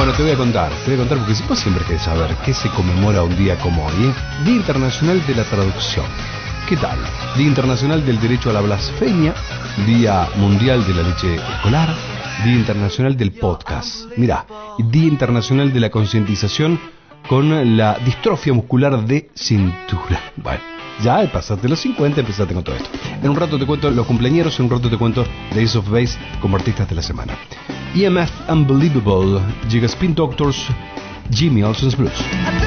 Bueno, te voy a contar porque si vos siempre querés saber qué se conmemora un día como hoy, ¿eh? Día Internacional de la Traducción. ¿Qué tal? Día Internacional del Derecho a la Blasfemia, Día Mundial de la Leche Escolar, Día Internacional del Podcast. Mirá, Día Internacional de la Concientización con la distrofia muscular de cintura. Bueno, ya pasaste los 50, empezaste con todo esto. En un rato te cuento los cumpleañeros, en un rato te cuento The Ace of Base como artistas de la semana. EMF Unbelievable, llega Spin Doctors, Jimmy Olsen's Blues.